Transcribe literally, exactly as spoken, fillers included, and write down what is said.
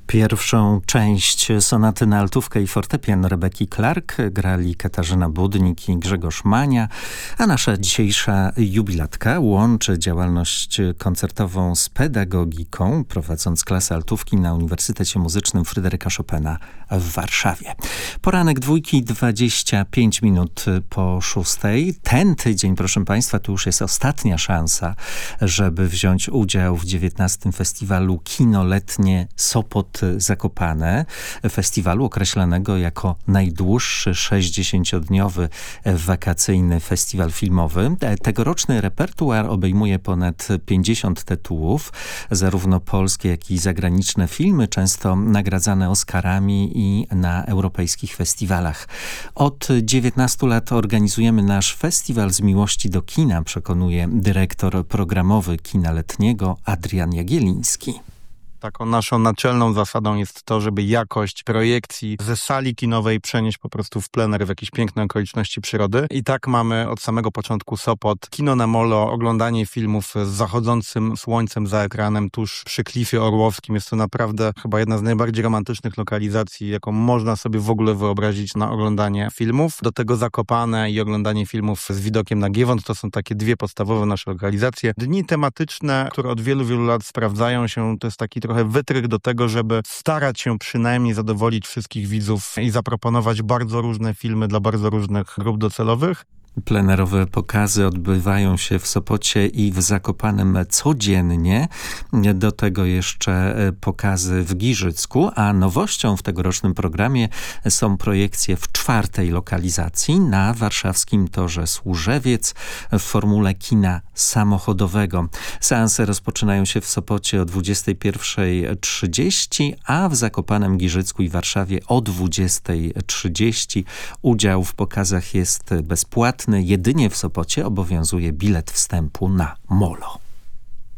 Pierwszą część sonaty na altówkę i fortepian Rebeki Clark grali Katarzyna Budnik i Grzegorz Mania, a nasza dzisiejsza jubilatka łączy działalność koncertową z pedagogiką, prowadząc klasę altówki na Uniwersytecie Muzycznym Fryderyka Chopina w Warszawie. Poranek dwójki, dwadzieścia pięć minut po szóstej. Ten tydzień, proszę Państwa, to już jest ostatnia szansa, żeby wziąć udział w dziewiętnastym Festiwalu Kino Letnie Sopot Zakopane, festiwalu określanego jako najdłuższy sześćdziesięciodniowy wakacyjny festiwal filmowy. Tegoroczny repertuar obejmuje ponad pięćdziesiąt tytułów, zarówno polskie, jak i zagraniczne filmy, często nagradzane Oscarami i na europejskich festiwalach. Od dziewiętnastu lat organizujemy nasz festiwal z miłości do kina, przekonuje dyrektor programowy Kina Letniego Adrian Jagieliński. Taką naszą naczelną zasadą jest to, żeby jakość projekcji ze sali kinowej przenieść po prostu w plener, w jakieś piękne okoliczności przyrody. I tak mamy od samego początku Sopot, kino na molo, oglądanie filmów z zachodzącym słońcem za ekranem tuż przy Klifie Orłowskim. Jest to naprawdę chyba jedna z najbardziej romantycznych lokalizacji, jaką można sobie w ogóle wyobrazić na oglądanie filmów. Do tego Zakopane i oglądanie filmów z widokiem na Giewont to są takie dwie podstawowe nasze lokalizacje. Dni tematyczne, które od wielu, wielu lat sprawdzają się, to jest taki trochę wytrych do tego, żeby starać się przynajmniej zadowolić wszystkich widzów i zaproponować bardzo różne filmy dla bardzo różnych grup docelowych. Plenerowe pokazy odbywają się w Sopocie i w Zakopanem codziennie. Do tego jeszcze pokazy w Giżycku, a nowością w tegorocznym programie są projekcje w czwartej lokalizacji na warszawskim Torze Służewiec w formule kina samochodowego. Seanse rozpoczynają się w Sopocie o dwudziestej pierwszej trzydzieści, a w Zakopanem, Giżycku i Warszawie o dwudziestej trzydzieści. Udział w pokazach jest bezpłatny. Jedynie w Sopocie obowiązuje bilet wstępu na molo.